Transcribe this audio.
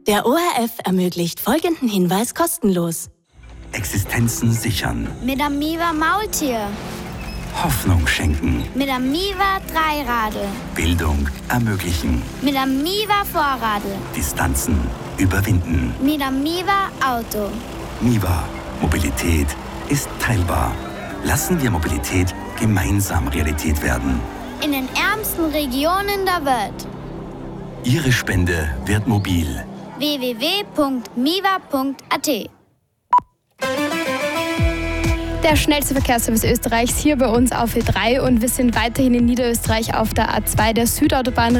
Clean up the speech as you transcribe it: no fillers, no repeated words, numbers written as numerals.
Der ORF ermöglicht folgenden Hinweis kostenlos. Existenzen sichern. Mit dem Miva Maultier. Hoffnung schenken. Mit dem Miva Dreiradl. Bildung ermöglichen. Mit dem Miva Vorradl. Distanzen überwinden. Mit dem Miva Auto. Miva. Mobilität ist teilbar. Lassen wir Mobilität gemeinsam Realität werden. In den ärmsten Regionen der Welt. Ihre Spende wird mobil. www.miva.at. Der schnellste Verkehrsservice Österreichs hier bei uns auf E3 und wir sind weiterhin in Niederösterreich auf der A2 der Südautobahn